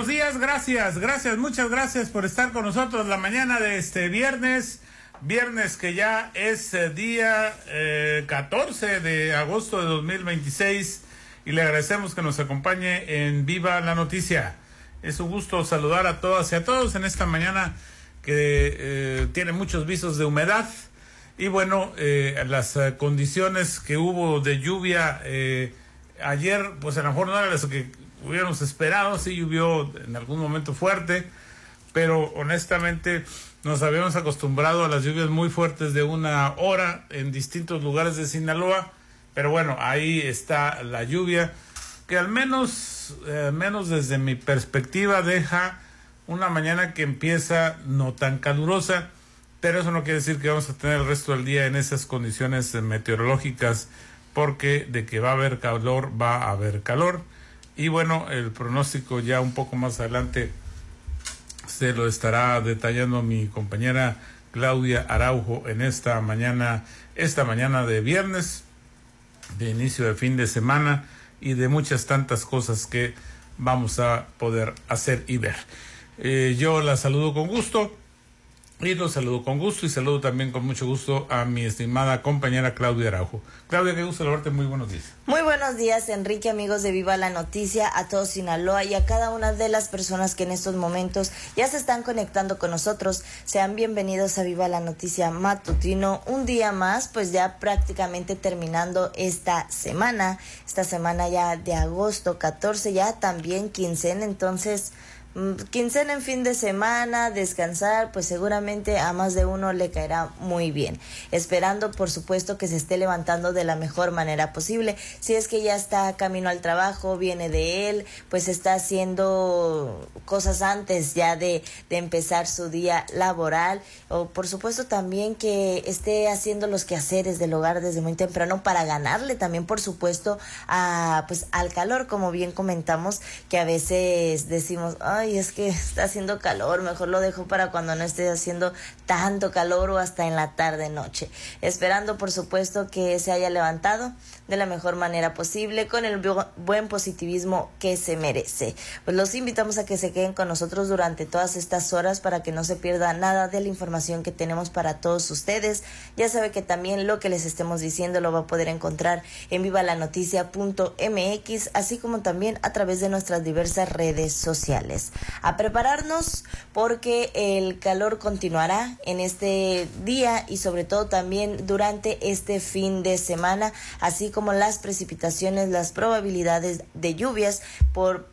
días, muchas gracias por estar con nosotros la mañana de este viernes que ya es día 14 de agosto de 2026 y le agradecemos que nos acompañe en Viva la Noticia. Es un gusto saludar a todas y a todos en esta mañana que tiene muchos visos de humedad y bueno, las condiciones que hubo de lluvia ayer, pues a lo mejor no eran las que hubiéramos esperado. Sí llovió en algún momento fuerte, pero honestamente nos habíamos acostumbrado a las lluvias muy fuertes de 1 hora en distintos lugares de Sinaloa, pero bueno, ahí está la lluvia que al menos desde mi perspectiva deja una mañana que empieza no tan calurosa, pero eso no quiere decir que vamos a tener el resto del día en esas condiciones meteorológicas, porque de que va a haber calor, va a haber calor. Y bueno, el pronóstico ya un poco más adelante se lo estará detallando mi compañera Claudia Araujo en esta mañana de viernes, de inicio de fin de semana y de muchas tantas cosas que vamos a poder hacer y ver. Yo la saludo con gusto. Y los saludo con gusto y saludo también con mucho gusto a mi estimada compañera Claudia Araujo. Claudia, qué gusto saludarte, muy buenos días. Muy buenos días, Enrique, amigos de Viva la Noticia, a todo Sinaloa y a cada una de las personas que en estos momentos ya se están conectando con nosotros. Sean bienvenidos a Viva la Noticia matutino. Un día más, pues ya prácticamente terminando esta semana ya de agosto 14, ya también quincena, entonces quincena en fin de semana, descansar, pues seguramente a más de uno le caerá muy bien. Esperando, por supuesto, que se esté levantando de la mejor manera posible. Si es que ya está camino al trabajo, viene de él, pues está haciendo cosas antes ya de empezar su día laboral. O por supuesto también que esté haciendo los quehaceres del hogar desde muy temprano para ganarle también, por supuesto, al calor, como bien comentamos, que a veces decimos, ay, es que está haciendo calor, mejor lo dejo para cuando no esté haciendo tanto calor o hasta en la tarde noche. Esperando, por supuesto, que se haya levantado de la mejor manera posible, con el buen positivismo que se merece. Pues los invitamos a que se queden con nosotros durante todas estas horas para que no se pierda nada de la información que tenemos para todos ustedes. Ya sabe que también lo que les estemos diciendo lo va a poder encontrar en vivalanoticia.mx, así como también a través de nuestras diversas redes sociales. A prepararnos porque el calor continuará en este día y sobre todo también durante este fin de semana, así como las precipitaciones, las probabilidades de lluvias por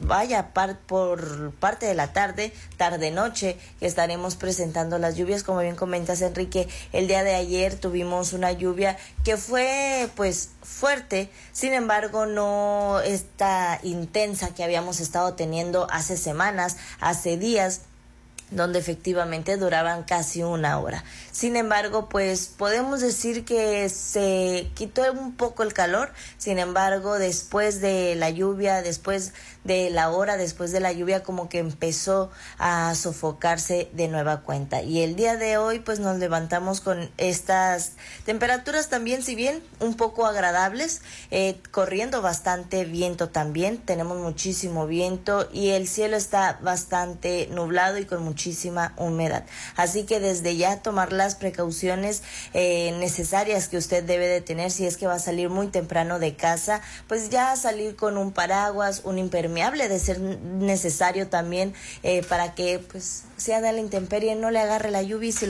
parte de la tarde-noche, que estaremos presentando las lluvias. Como bien comentas, Enrique, el día de ayer tuvimos una lluvia que fue fuerte, sin embargo no esta intensa que habíamos estado teniendo hace semanas, hace días, donde efectivamente duraban casi 1 hora. Sin embargo, pues podemos decir que se quitó un poco el calor. Sin embargo, después de la lluvia, después de la lluvia, como que empezó a sofocarse de nueva cuenta. Y el día de hoy, pues nos levantamos con estas temperaturas también, si bien un poco agradables, corriendo bastante viento también. Tenemos muchísimo viento y el cielo está bastante nublado y con muchísima humedad. Así que desde ya tomar las precauciones necesarias que usted debe de tener si es que va a salir muy temprano de casa, pues ya salir con un paraguas, un impermeable de ser necesario también, para que pues sea de la intemperie, no le agarre la lluvia y